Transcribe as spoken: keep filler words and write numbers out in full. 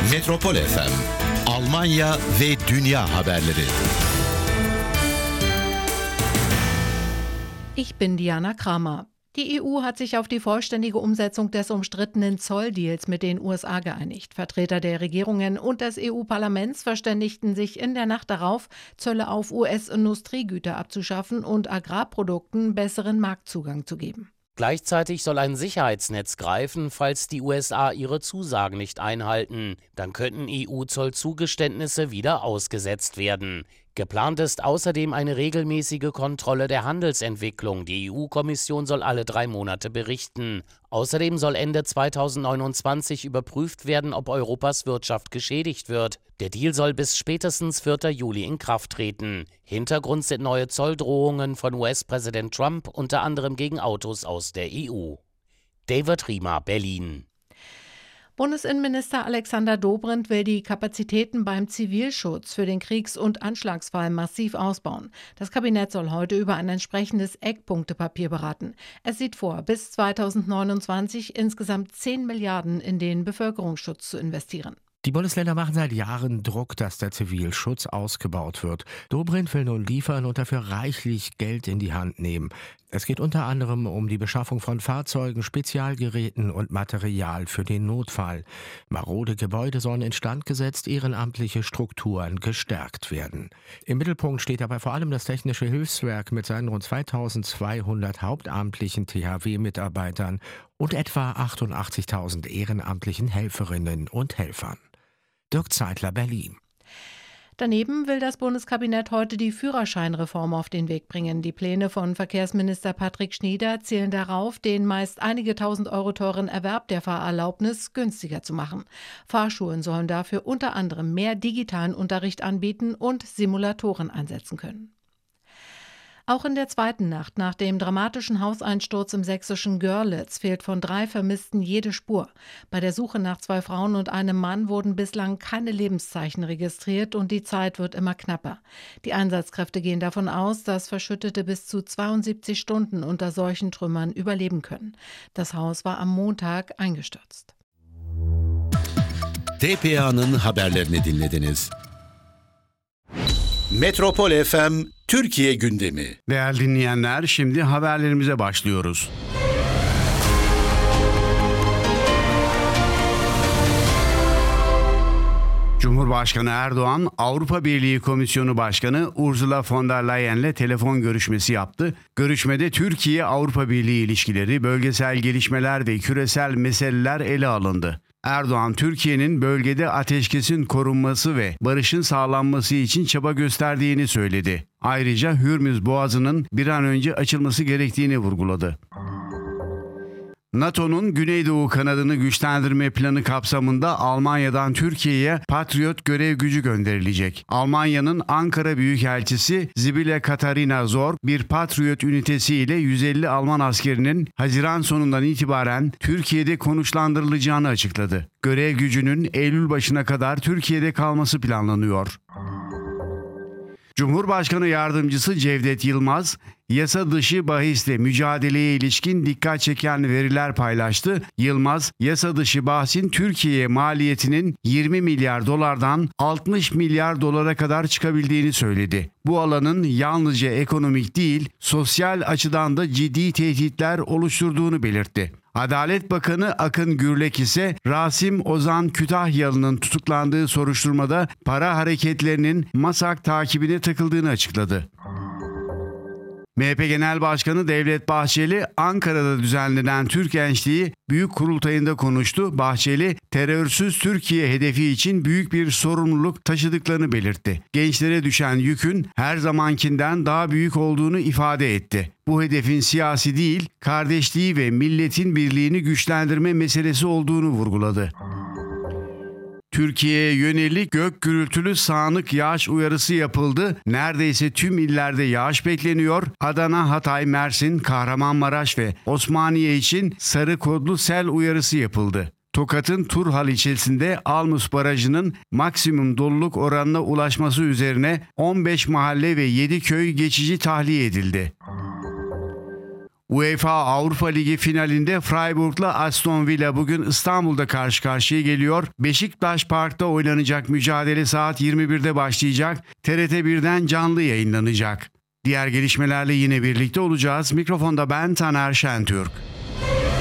Metropol F M, Almanya ve Dünya haberleri. Ich bin Diana Kramer. Die E U hat sich auf die vollständige Umsetzung des umstrittenen Zolldeals mit den U S A geeinigt. Vertreter der Regierungen und des E U-Parlaments verständigten sich in der Nacht darauf, Zölle auf U S-Industriegüter abzuschaffen und Agrarprodukten besseren Marktzugang zu geben. Gleichzeitig soll ein Sicherheitsnetz greifen, falls die U S A ihre Zusagen nicht einhalten. Dann könnten E U-Zollzugeständnisse wieder ausgesetzt werden. Geplant ist außerdem eine regelmäßige Kontrolle der Handelsentwicklung. Die E U-Kommission soll alle drei Monate berichten. Außerdem soll Ende zweitausendneunundzwanzig überprüft werden, ob Europas Wirtschaft geschädigt wird. Der Deal soll bis spätestens vierten Juli in Kraft treten. Hintergrund sind neue Zolldrohungen von U S-Präsident Trump, unter anderem gegen Autos aus der E U. David Riemer, Berlin. Bundesinnenminister Alexander Dobrindt will die Kapazitäten beim Zivilschutz für den Kriegs- und Anschlagsfall massiv ausbauen. Das Kabinett soll heute über ein entsprechendes Eckpunktepapier beraten. Es sieht vor, bis zweitausendneunundzwanzig insgesamt zehn Milliarden in den Bevölkerungsschutz zu investieren. Die Bundesländer machen seit Jahren Druck, dass der Zivilschutz ausgebaut wird. Dobrindt will nun liefern und dafür reichlich Geld in die Hand nehmen. Es geht unter anderem um die Beschaffung von Fahrzeugen, Spezialgeräten und Material für den Notfall. Marode Gebäude sollen instand gesetzt, ehrenamtliche Strukturen gestärkt werden. Im Mittelpunkt steht dabei vor allem das Technische Hilfswerk mit seinen rund zweitausendzweihundert hauptamtlichen T H W-Mitarbeitern und etwa achtundachtzigtausend ehrenamtlichen Helferinnen und Helfern. Dirk Zeitler, Berlin. Daneben will das Bundeskabinett heute die Führerscheinreform auf den Weg bringen. Die Pläne von Verkehrsminister Patrick Schnieder zielen darauf, den meist einige tausend Euro teuren Erwerb der Fahrerlaubnis günstiger zu machen. Fahrschulen sollen dafür unter anderem mehr digitalen Unterricht anbieten und Simulatoren einsetzen können. Auch in der zweiten Nacht nach dem dramatischen Hauseinsturz im sächsischen Görlitz fehlt von drei Vermissten jede Spur. Bei der Suche nach zwei Frauen und einem Mann wurden bislang keine Lebenszeichen registriert und die Zeit wird immer knapper. Die Einsatzkräfte gehen davon aus, dass Verschüttete bis zu zweiundsiebzig Stunden unter solchen Trümmern überleben können. Das Haus war am Montag eingestürzt. T P A'nın haberlerini dinlediniz. Metropol F M Türkiye gündemi. Değerli dinleyenler, şimdi haberlerimize başlıyoruz. Cumhurbaşkanı Erdoğan, Avrupa Birliği Komisyonu Başkanı Ursula von der Leyen'le telefon görüşmesi yaptı. Görüşmede Türkiye-Avrupa Birliği ilişkileri, bölgesel gelişmeler ve küresel meseleler ele alındı. Erdoğan, Türkiye'nin bölgede ateşkesin korunması ve barışın sağlanması için çaba gösterdiğini söyledi. Ayrıca Hürmüz Boğazı'nın bir an önce açılması gerektiğini vurguladı. NATO'nun Güneydoğu kanadını güçlendirme planı kapsamında Almanya'dan Türkiye'ye Patriot görev gücü gönderilecek. Almanya'nın Ankara Büyükelçisi Sibylle Katharina Zorg, bir Patriot ünitesiyle yüz elli Alman askerinin Haziran sonundan itibaren Türkiye'de konuşlandırılacağını açıkladı. Görev gücünün Eylül başına kadar Türkiye'de kalması planlanıyor. Cumhurbaşkanı Yardımcısı Cevdet Yılmaz, yasa dışı bahisle mücadeleye ilişkin dikkat çeken veriler paylaştı. Yılmaz, yasa dışı bahsin Türkiye'ye maliyetinin yirmi milyar dolardan altmış milyar dolara kadar çıkabildiğini söyledi. Bu alanın yalnızca ekonomik değil, sosyal açıdan da ciddi tehditler oluşturduğunu belirtti. Adalet Bakanı Akın Gürlek ise Rasim Ozan Kütahyalı'nın tutuklandığı soruşturmada para hareketlerinin MASAK takibine takıldığını açıkladı. M H P Genel Başkanı Devlet Bahçeli, Ankara'da düzenlenen Türk Gençliği Büyük Kurultayı'nda konuştu. Bahçeli, terörsüz Türkiye hedefi için büyük bir sorumluluk taşıdıklarını belirtti. Gençlere düşen yükün her zamankinden daha büyük olduğunu ifade etti. Bu hedefin siyasi değil, kardeşliği ve milletin birliğini güçlendirme meselesi olduğunu vurguladı. Türkiye'ye yönelik gök gürültülü sağanak yağış uyarısı yapıldı. Neredeyse tüm illerde yağış bekleniyor. Adana, Hatay, Mersin, Kahramanmaraş ve Osmaniye için sarı kodlu sel uyarısı yapıldı. Tokat'ın Turhal ilçesinde Almus Barajı'nın maksimum doluluk oranına ulaşması üzerine on beş mahalle ve yedi köy geçici tahliye edildi. UEFA Avrupa Ligi finalinde Freiburg'la Aston Villa bugün İstanbul'da karşı karşıya geliyor. Beşiktaş Park'ta oynanacak mücadele saat yirmi birde başlayacak. T R T birden canlı yayınlanacak. Diğer gelişmelerle yine birlikte olacağız. Mikrofonda ben Taner Şentürk.